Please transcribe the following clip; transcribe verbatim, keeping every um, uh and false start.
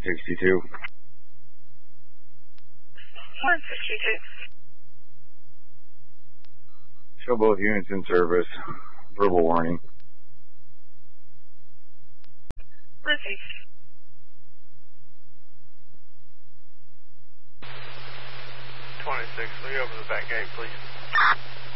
sixty-two. one sixty-two. Show both units in service. Verbal warning. Receive. twenty-six, will you open the back gate, please?